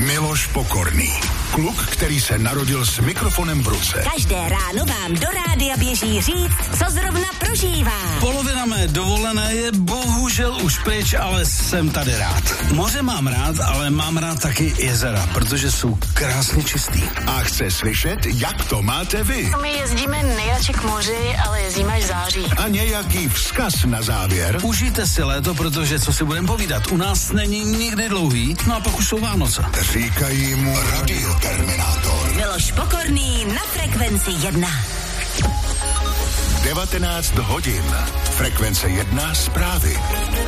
Miloš Pokorný. Kluk, který se narodil s mikrofonem v ruce. Každé ráno vám do rádia běží říct, co zrovna prožívá. Polovina mé dovolené je bohužel už pryč, ale jsem tady rád. Moře mám rád, ale mám rád taky jezera, protože jsou krásně čistý. A chce slyšet, jak to máte vy. My jezdíme nejradši k moři, ale jezdíme až v září. A nějaký vzkaz na závěr. Užijte si léto, protože co si budeme povídat, u nás není nikdy dlouhý, no a pak už jsou Vánoce. Říkají mu Radioterminátor. Miloš Pokorný na Frekvenci 1. 19 hodin. Frekvence 1 zprávy.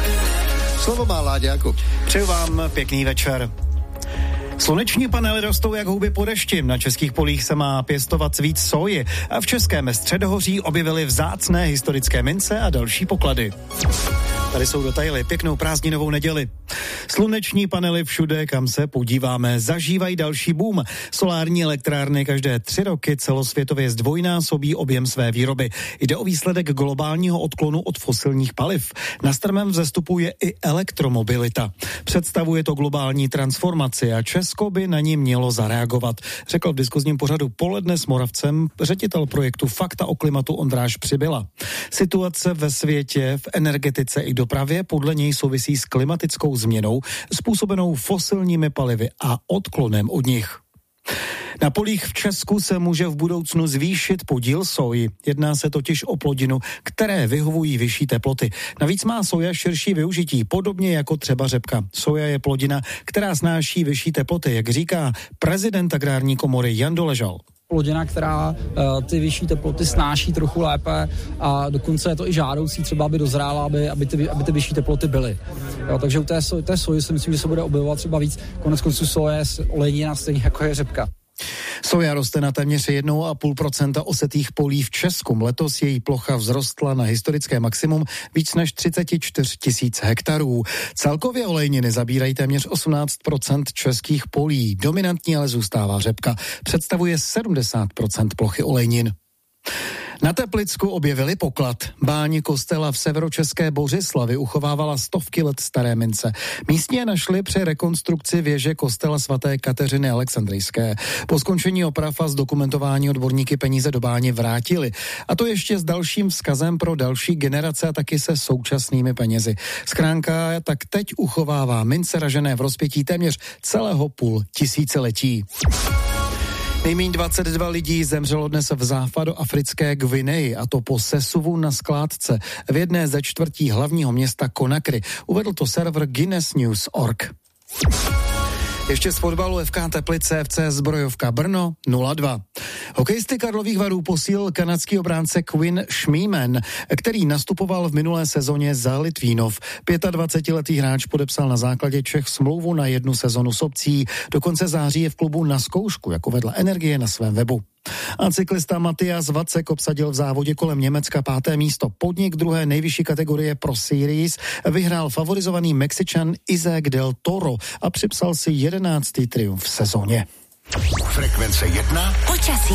Slovo má Láďa Jakub. Přeju vám pěkný večer. Sluneční panely rostou jak houby po dešti. Na českých polích se má pěstovat víc soji a v Českém Středohoří objevili vzácné historické mince a další poklady. Tady jsou detaily. Pěknou prázdninovou neděli. Sluneční panely všude, kam se podíváme, zažívají další boom. Solární elektrárny každé 3 roky celosvětově zdvojnásobí objem své výroby. Jde o výsledek globálního odklonu od fosilních paliv. Na strmém vzestupu je i elektromobilita. Představuje to globální transformaci a Česko by na ní mělo zareagovat, řekl v diskuzním pořadu Poledne s Moravcem ředitel projektu Fakta o klimatu Ondráš Přibyla. Situace ve světě, v energetice i dopravě podle něj souvisí s klimatickou změnou způsobenou fosilními palivy a odklonem od nich. Na polích v Česku se může v budoucnu zvýšit podíl soji. Jedná se totiž o plodinu, které vyhovují vyšší teploty. Navíc má soja širší využití, podobně jako třeba řepka. Soja je plodina, která snáší vyšší teploty, jak říká prezident agrární komory Jan Doležal. Plodina, která ty vyšší teploty snáší trochu lépe a dokonce je to i žádoucí třeba, aby dozrála, aby ty vyšší teploty byly. Jo, takže u té soji si myslím, že se bude objevovat třeba víc. Koneckonců soje olejnina stejně jako je řepka. Soja roste na téměř 1,5% osetých polí v Česku. Letos její plocha vzrostla na historické maximum víc než 34 000 hektarů. Celkově olejniny zabírají téměř 18% českých polí. Dominantní ale zůstává řepka. Představuje 70% plochy olejnin. Na Teplicku objevili poklad. Báň kostela v severočeské Bořislavi uchovávala stovky let staré mince. Místně je našli při rekonstrukci věže kostela svaté Kateřiny Alexandrijské. Po skončení oprav a zdokumentování odborníky peníze do báně vrátili. A to ještě s dalším vzkazem pro další generace a taky se současnými penězi. Schránka tak teď uchovává mince ražené v rozpětí téměř celého půl tisíciletí. Nejméně 22 lidí zemřelo dnes v západoafrické Gvineji, a to po sesuvu na skládce v jedné ze čtvrtí hlavního města Conakry. Uvedl to server Guinness News.org. Ještě z fotbalu FK Teplice FC Zbrojovka Brno 0-2. Hokejisty Karlových Varů posílil kanadský obránce Quinn Schmiemann, který nastupoval v minulé sezóně za Litvínov. 25letý hráč podepsal na základě Čech smlouvu na 1 sezonu s opcí. Do konce září je v klubu na zkoušku, jako vedla Energie na svém webu. A cyklista Matthias Vacek obsadil v závodě kolem Německa 5. místo. Podnik druhé nejvyšší kategorie Pro Series vyhrál favorizovaný Mexičan Isaac del Toro a připsal si 11. triumf v sezóně. Frekvence 1. Počasí.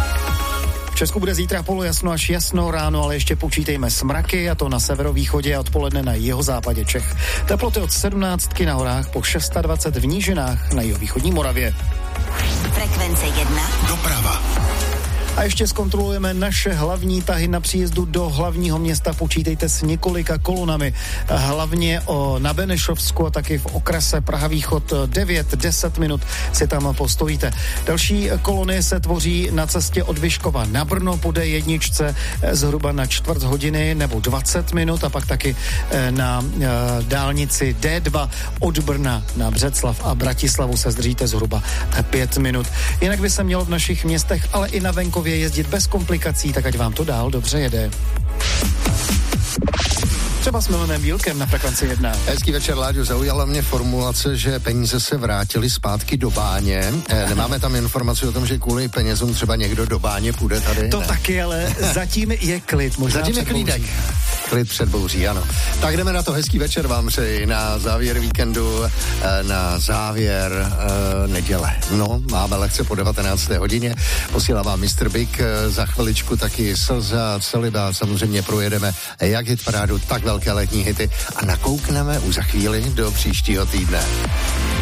V Česku bude zítra polojasno až jasno, ráno ale ještě počítejme s mraky, a to na severovýchodě a odpoledne na jihozápadě Čech. Teploty od 17 na horách po 26 v nížinách na jihovýchodní Moravě. Frekvence 1. Doprava. A ještě zkontrolujeme naše hlavní tahy na příjezdu do hlavního města. Počítejte s několika kolonami. Hlavně na Benešovsku a taky v okrese Praha Východ 9-10 minut si tam postojíte. Další kolony se tvoří na cestě od Vyškova na Brno po D1 zhruba na 4 hodiny nebo 20 minut a pak taky na dálnici D2 od Brna na Břeclav a Bratislavu se zdržíte zhruba 5 minut. Jinak by se mělo v našich městech, ale i na venkově jezdit bez komplikací, tak ať vám to dál dobře jede. Třeba s Milanem Bílkem na Frekvenci 1. Hezký večer, Láďo, zaujala mě formulace, že peníze se vrátily zpátky do báně. Nemáme tam informaci o tom, že kvůli penězům třeba někdo do báně půjde tady? To taky, ale zatím je klid. Možná zatím je klídek. Klid před bouří, ano. Tak jdeme na to, hezký večer vám přeji na závěr víkendu, na závěr neděle. No, máme lekce po 19. hodině, posílá vám Mr. Big, za chviličku taky Slza, Celibát, samozřejmě projedeme jak hit parádu, tak velké letní hity a nakoukneme už za chvíli do příštího týdne.